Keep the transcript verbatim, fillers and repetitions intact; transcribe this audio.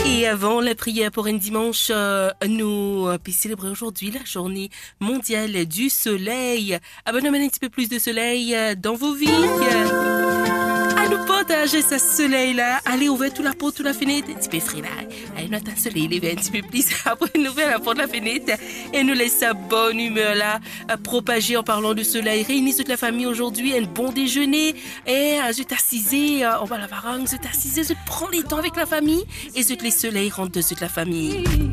Et avant la prière pour un dimanche, euh, nous euh, célébrons aujourd'hui la journée mondiale du soleil. Abonnez-vous un petit peu plus de soleil euh, dans vos vies. À nous partager ce soleil-là. Allez, ouvrez toute la porte, toute la fenêtre. Un petit peu frais là. Allez, notre soleil, il est un petit peu plus. Après, nous ouvrons la porte, la fenêtre et nous laissons sa bonne humeur-là propager en parlant du soleil. Réunis toute la famille aujourd'hui, un bon déjeuner. Et je t'assisais, on va la varang, je t'assisais, je prends les temps avec la famille et je te les soleils rentrent de toute la famille.